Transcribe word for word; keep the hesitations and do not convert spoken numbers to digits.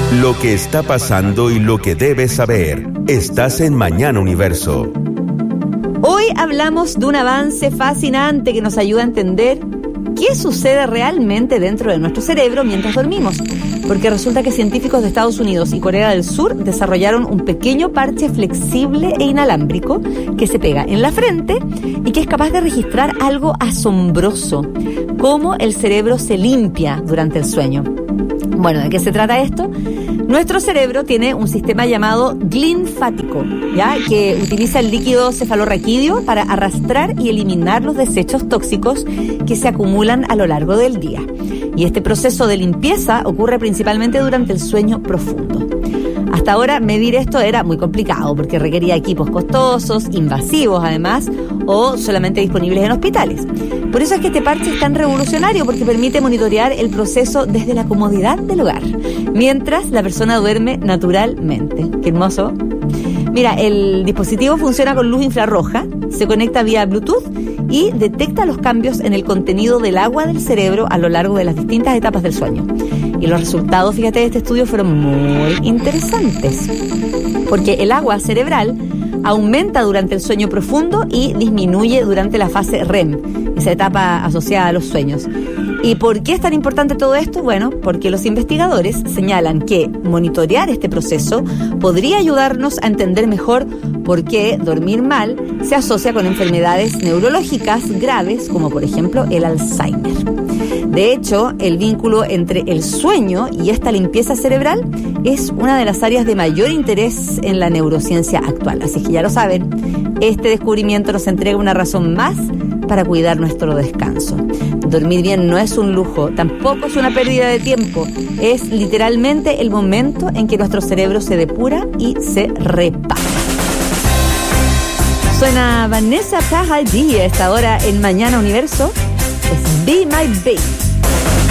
Lo que está pasando y lo que debes saber. Estás en Mañana Universo. Hoy hablamos de un avance fascinante que nos ayuda a entender qué sucede realmente dentro de nuestro cerebro mientras dormimos. Porque resulta que científicos de Estados Unidos y Corea del Sur desarrollaron un pequeño parche flexible e inalámbrico que se pega en la frente y que es capaz de registrar algo asombroso, cómo el cerebro se limpia durante el sueño. Bueno, ¿de qué se trata esto? Nuestro cerebro tiene un sistema llamado glinfático, ¿ya? Que utiliza el líquido cefalorraquídeo para arrastrar y eliminar los desechos tóxicos que se acumulan a lo largo del día. Y este proceso de limpieza ocurre principalmente durante el sueño profundo. Hasta ahora medir esto era muy complicado porque requería equipos costosos, invasivos además, o solamente disponibles en hospitales. Por eso es que este parche es tan revolucionario, porque permite monitorear el proceso desde la comodidad del hogar, mientras la persona duerme naturalmente. ¡Qué hermoso! Mira, el dispositivo funciona con luz infrarroja, se conecta vía Bluetooth y detecta los cambios en el contenido del agua del cerebro a lo largo de las distintas etapas del sueño. Y los resultados, fíjate, de este estudio fueron muy interesantes, porque el agua cerebral aumenta durante el sueño profundo y disminuye durante la fase R E M, esa etapa asociada a los sueños. ¿Y por qué es tan importante todo esto? Bueno, porque los investigadores señalan que monitorear este proceso podría ayudarnos a entender mejor por qué dormir mal se asocia con enfermedades neurológicas graves, como por ejemplo el Alzheimer. De hecho, el vínculo entre el sueño y esta limpieza cerebral es una de las áreas de mayor interés en la neurociencia actual. Así que ya lo saben, este descubrimiento nos entrega una razón más para cuidar nuestro descanso. Dormir bien no es un lujo, tampoco es una pérdida de tiempo. Es literalmente el momento en que nuestro cerebro se depura y se repara. Suena Vanessa Paradis a esta hora en Mañana Universo. Es Be My Baby.